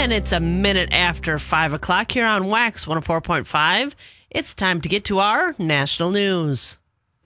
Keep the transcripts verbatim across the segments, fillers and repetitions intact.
And it's a minute after five o'clock here on Wax one oh four point five. It's time to get to our national news.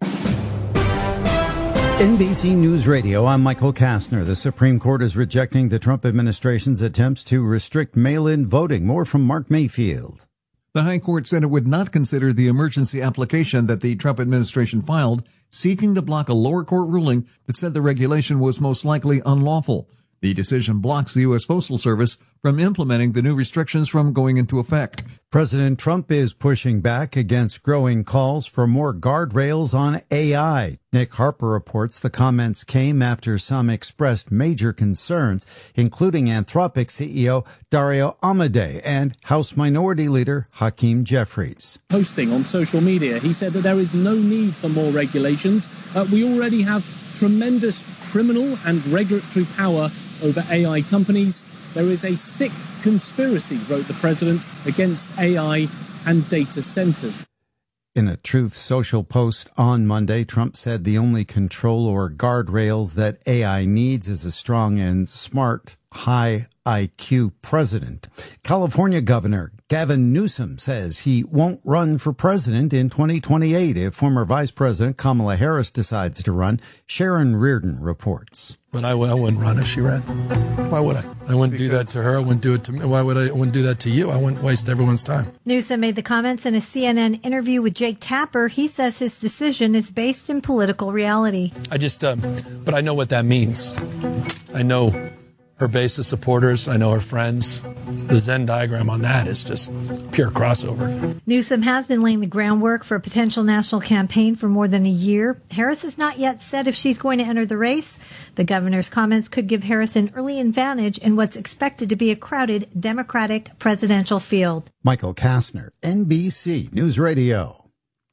N B C News Radio, I'm Michael Kastner. The Supreme Court is rejecting the Trump administration's attempts to restrict mail-in voting. More from Mark Mayfield. The High Court said it would not consider the emergency application that the Trump administration filed, seeking to block a lower court ruling that said the regulation was most likely unlawful. The decision blocks the U S Postal Service from implementing the new restrictions from going into effect. President Trump is pushing back against growing calls for more guardrails on A I. Nick Harper reports the comments came after some expressed major concerns, including Anthropic C E O Dario Amodei and House Minority Leader Hakeem Jeffries. Posting on social media, he said that there is no need for more regulations. Uh, we already have tremendous criminal and regulatory power over A I companies. There is a sick conspiracy, wrote the president, against A I and data centers. In a Truth Social post on Monday, Trump said the only control or guardrails that A I needs is a strong and smart, high I Q president. California Governor Gavin Newsom says he won't run for president in twenty twenty-eight if former Vice President Kamala Harris decides to run. Sharon Reardon reports. But I, I wouldn't run if she ran. Why would I? I wouldn't do that to her. I wouldn't do it to me. Why would I, I wouldn't do that to you? I wouldn't waste everyone's time. Newsom made the comments in a C N N interview with Jake Tapper. He says his decision is based in political reality. I just, um, but I know what that means. I know her base of supporters. I know her friends. The Venn diagram on that is just pure crossover. Newsom has been laying the groundwork for a potential national campaign for more than a year. Harris has not yet said if she's going to enter the race. The governor's comments could give Harris an early advantage in what's expected to be a crowded Democratic presidential field. Michael Kastner, N B C News Radio.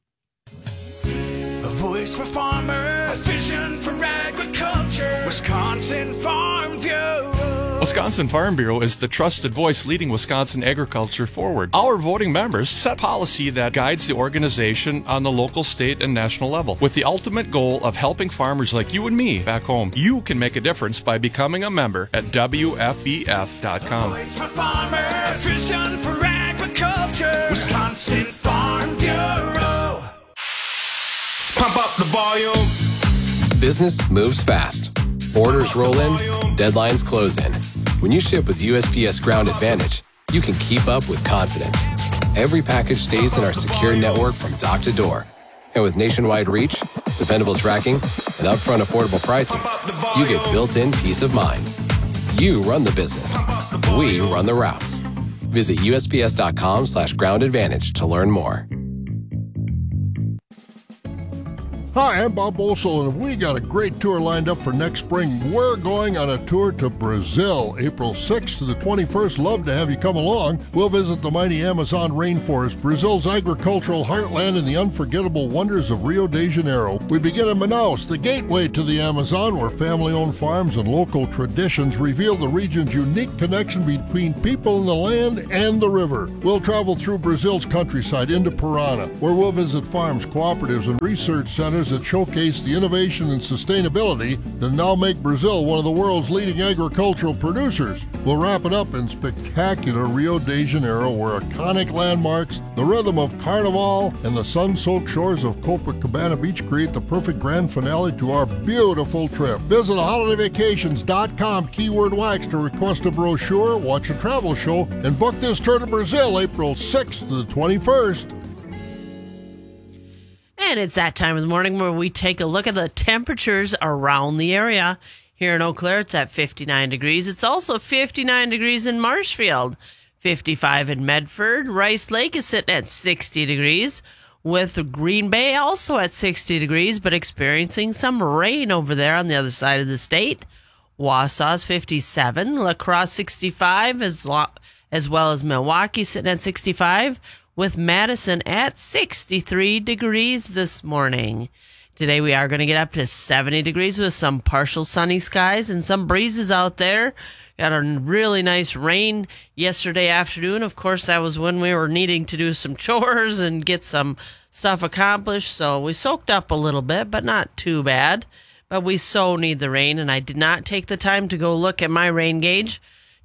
A voice for farmers, a vision for agriculture, Wisconsin Farm Bureau. Wisconsin Farm Bureau is the trusted voice leading Wisconsin agriculture forward. Our voting members set policy that guides the organization on the local, state, and national level with the ultimate goal of helping farmers like you and me back home. You can make a difference by becoming a member at W F E F dot com. A voice for farmers, a vision for agriculture, Wisconsin Farm Bureau. Pump up the volume. Business moves fast. Orders roll in, deadlines close in. When you ship with U S P S Ground Advantage, you can keep up with confidence. Every package stays in our secure network from dock to door. And with nationwide reach, dependable tracking, and upfront affordable pricing, you get built-in peace of mind. You run the business. We run the routes. Visit U S P S dot com slash ground advantage to learn more. Hi, I'm Bob Olsel, and we got a great tour lined up for next spring. We're going on a tour to Brazil, April sixth to the twenty-first. Love to have you come along. We'll visit the mighty Amazon rainforest, Brazil's agricultural heartland, and the unforgettable wonders of Rio de Janeiro. We begin in Manaus, the gateway to the Amazon, where family-owned farms and local traditions reveal the region's unique connection between people and the land and the river. We'll travel through Brazil's countryside into Parana, where we'll visit farms, cooperatives, and research centers that showcase the innovation and sustainability that now make Brazil one of the world's leading agricultural producers. We'll wrap it up in spectacular Rio de Janeiro, where iconic landmarks, the rhythm of Carnival, and the sun-soaked shores of Copacabana Beach create the perfect grand finale to our beautiful trip. Visit holiday vacations dot com, keyword wax, to request a brochure, watch a travel show, and book this tour to Brazil, April sixth to the twenty-first. And it's that time of the morning where we take a look at the temperatures around the area. Here in Eau Claire, it's at fifty-nine degrees. It's also fifty-nine degrees in Marshfield, fifty-five in Medford. Rice Lake is sitting at sixty degrees, with Green Bay also at sixty degrees, but experiencing some rain over there on the other side of the state. Wausau's fifty-seven, La Crosse sixty-five, as, lo- as well as Milwaukee sitting at sixty-five, with Madison at sixty-three degrees this morning. Today we are going to get up to seventy degrees with some partial sunny skies and some breezes out there. Got a really nice rain yesterday afternoon. Of course, that was when we were needing to do some chores and get some stuff accomplished. So we soaked up a little bit, but not too bad. But we so need the rain, and I did not take the time to go look at my rain gauge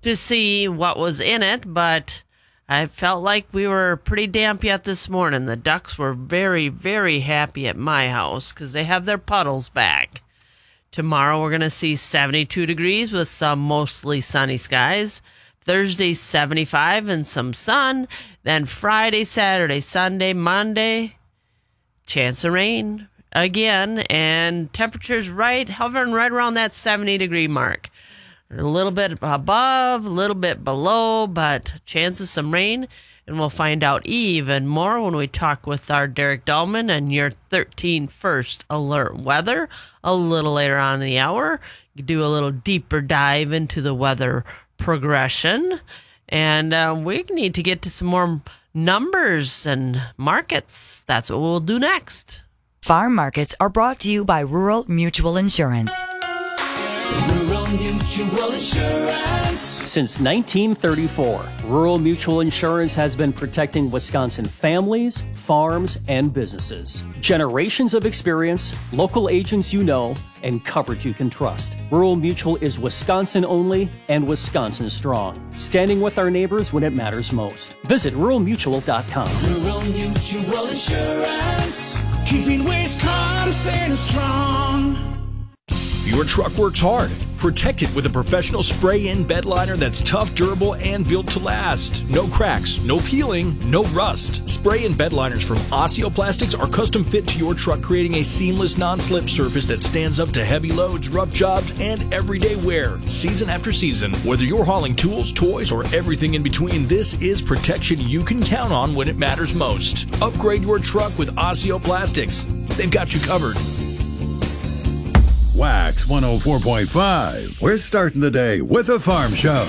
to see what was in it, but I felt like we were pretty damp yet this morning. The ducks were very, very happy at my house because they have their puddles back. Tomorrow we're going to see seventy-two degrees with some mostly sunny skies. Thursday, seventy-five and some sun. Then Friday, Saturday, Sunday, Monday, chance of rain again. And temperatures right hovering right around that seventy degree mark. A little bit above, a little bit below, but chances some rain. And we'll find out even more when we talk with our Derek Dahlman and your thirteen First Alert weather a little later on in the hour. You do a little deeper dive into the weather progression. And uh, we need to get to some more numbers and markets. That's what we'll do next. Farm markets are brought to you by Rural Mutual Insurance. Rural Mutual Insurance. Since nineteen thirty-four, Rural Mutual Insurance has been protecting Wisconsin families, farms, and businesses. Generations of experience, local agents you know, and coverage you can trust. Rural Mutual is Wisconsin only and Wisconsin strong, standing with our neighbors when it matters most. Visit rural mutual dot com. Rural Mutual Insurance, keeping Wisconsin strong. Your truck works hard. Protect it with a professional spray-in bed liner that's tough, durable, and built to last. No cracks, no peeling, no rust. Spray-in bed liners from Osteoplastics are custom fit to your truck, creating a seamless non-slip surface that stands up to heavy loads, rough jobs, and everyday wear. Season after season, whether you're hauling tools, toys, or everything in between, this is protection you can count on when it matters most. Upgrade your truck with Osteoplastics. They've got you covered. Wax one oh four point five. We're starting the day with a farm show.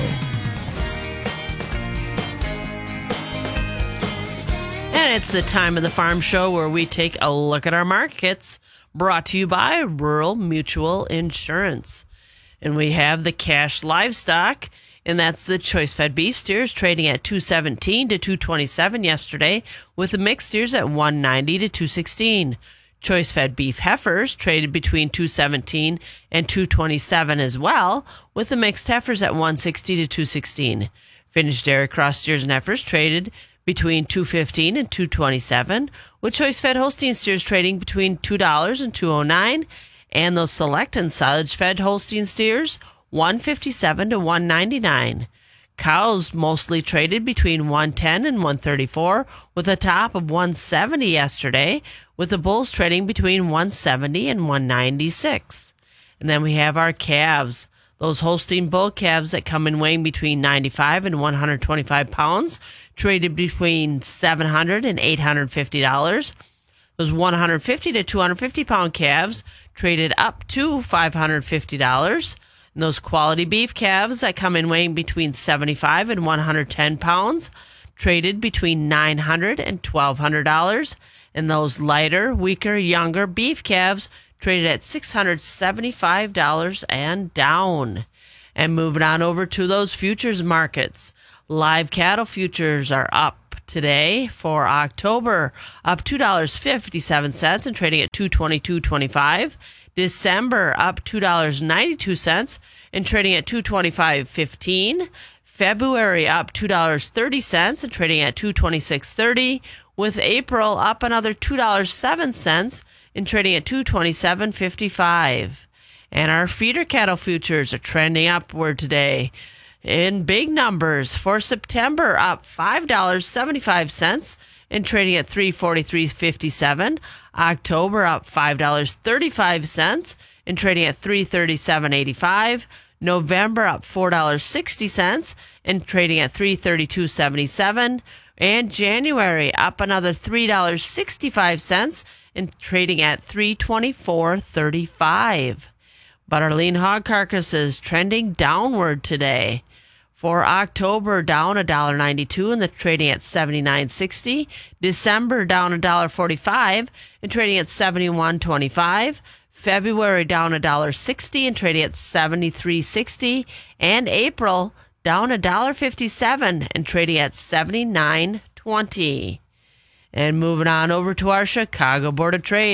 And it's the time of the farm show where we take a look at our markets, brought to you by Rural Mutual Insurance. And we have the cash livestock, and that's the choice-fed beef steers trading at two seventeen to two twenty-seven yesterday, with the mixed steers at one ninety to two sixteen. Choice-fed beef heifers traded between two seventeen and two twenty-seven as well, with the mixed heifers at one sixty to two sixteen. Finished dairy cross steers and heifers traded between two fifteen and two twenty-seven, with choice-fed Holstein steers trading between two dollars and two oh nine, and those select and silage-fed Holstein steers one fifty-seven to one ninety-nine. Cows mostly traded between one ten and one thirty-four, with a top of one seventy yesterday, with the bulls trading between one seventy and one ninety-six. And then we have our calves. Those Holstein bull calves that come in weighing between ninety-five and one hundred twenty-five pounds, traded between seven hundred and eight hundred fifty dollars. Those one hundred fifty to two hundred fifty pound calves traded up to five hundred fifty dollars. And those quality beef calves that come in weighing between seventy-five and one hundred ten pounds, traded between nine hundred and twelve hundred dollars. And those lighter, weaker, younger beef calves traded at six hundred seventy-five dollars and down. And moving on over to those futures markets. Live cattle futures are up today for October, up two dollars and fifty-seven cents and trading at two twenty-two twenty-five. December up two dollars and ninety-two cents and trading at two twenty-five fifteen. February up two dollars and thirty cents and trading at two twenty-six thirty. With April up another two dollars and seven cents and trading at two twenty-seven fifty-five. And our feeder cattle futures are trending upward today in big numbers. For September, up five dollars and seventy-five cents and trading at three forty-three fifty-seven. October up five dollars and thirty-five cents and trading at three thirty-seven eighty-five. November up four dollars and sixty cents and trading at three thirty-two seventy-seven. And January up another three dollars and sixty-five cents and trading at three twenty-four thirty-five. But our lean hog carcasses trending downward today. For October, down one dollar and ninety-two and the trading at seventy-nine sixty. December down one dollar and forty-five and trading at seventy-one twenty-five. February down one dollar and sixty and trading at seventy-three sixty. And April down one dollar and fifty-seven and trading at seventy-nine twenty. And moving on over to our Chicago Board of Trade.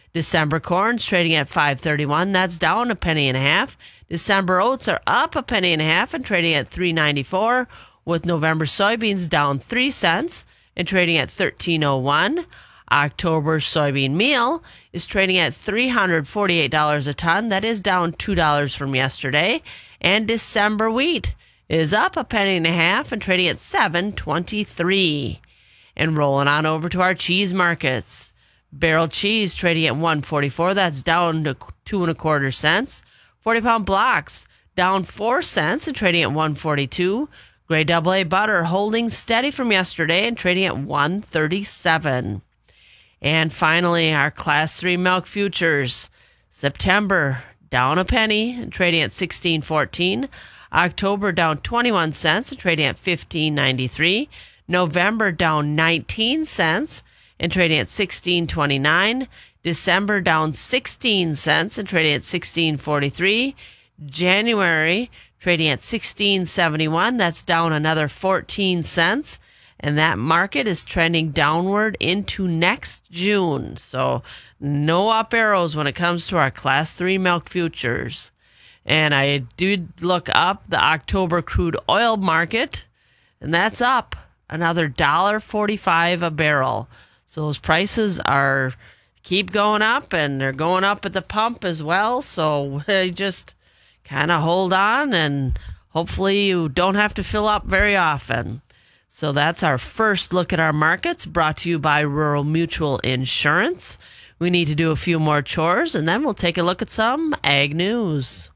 December corn's trading at five thirty-one. That's down a penny and a half. December oats are up a penny and a half and trading at three ninety-four, with November soybeans down three cents and trading at thirteen oh one. October soybean meal is trading at three hundred forty-eight dollars a ton. That is down two dollars from yesterday. And December wheat is up a penny and a half and trading at seven twenty-three. And rolling on over to our cheese markets. Barrel cheese trading at one forty-four. That's down to two and a quarter cents. forty pound blocks down four cents and trading at one forty-two. Gray double A butter holding steady from yesterday and trading at one thirty-seven. And finally, our class three milk futures. September down a penny and trading at sixteen fourteen. October down twenty-one cents and trading at fifteen ninety-three. November down nineteen cents and trading at sixteen twenty-nine. December down sixteen cents and trading at sixteen forty-three. January trading at sixteen seventy-one. That's down another fourteen cents. And that market is trending downward into next June. So no up arrows when it comes to our class three milk futures. And I did look up the October crude oil market, and that's up another one dollar forty-five a barrel. So those prices are keep going up, and they're going up at the pump as well. So we just kind of hold on, and hopefully you don't have to fill up very often. So that's our first look at our markets, brought to you by Rural Mutual Insurance. We need to do a few more chores, and then we'll take a look at some ag news.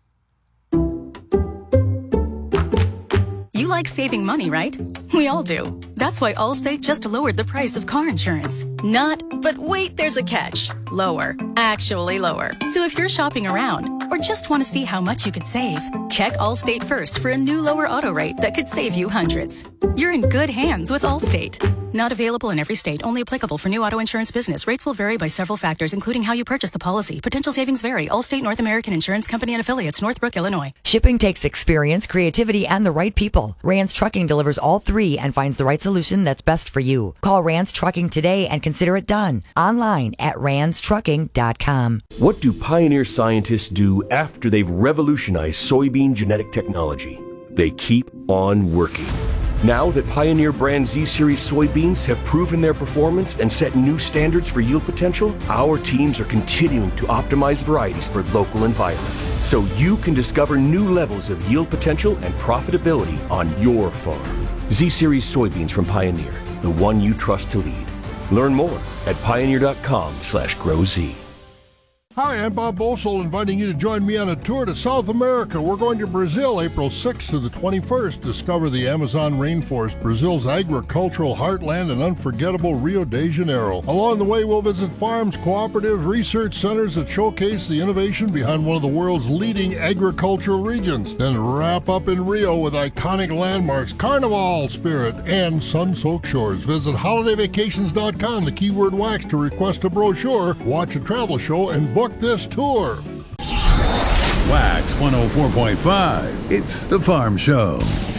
You like saving money, right? We all do. That's why Allstate just lowered the price of car insurance. Not, but wait, there's a catch. Lower. Actually lower. So if you're shopping around or just want to see how much you could save, check Allstate first for a new lower auto rate that could save you hundreds. You're in good hands with Allstate. Not available in every state. Only applicable for new auto insurance business. Rates will vary by several factors, including how you purchase the policy. Potential savings vary. Allstate North American Insurance Company and Affiliates, Northbrook, Illinois. Shipping takes experience, creativity, and the right people. Rance Trucking delivers all three and finds the right solution that's best for you. Call Rance Trucking today and consider it done. Online at rance trucking dot com. What do Pioneer scientists do after they've revolutionized soybean genetic technology? They keep on working. Now that Pioneer brand Z-Series soybeans have proven their performance and set new standards for yield potential, our teams are continuing to optimize varieties for local environments, so you can discover new levels of yield potential and profitability on your farm. Z-Series soybeans from Pioneer, the one you trust to lead. Learn more at pioneer.com slash growz. Hi, I'm Bob Bosold, inviting you to join me on a tour to South America. We're going to Brazil April sixth to the twenty-first. Discover the Amazon rainforest, Brazil's agricultural heartland, and unforgettable Rio de Janeiro. Along the way, we'll visit farms, cooperatives, research centers that showcase the innovation behind one of the world's leading agricultural regions. Then wrap up in Rio with iconic landmarks, Carnival spirit, and sun-soaked shores. Visit holiday vacations dot com, the keyword wax, to request a brochure, watch a travel show, and book this tour. Wax one oh four point five. It's the Farm Show.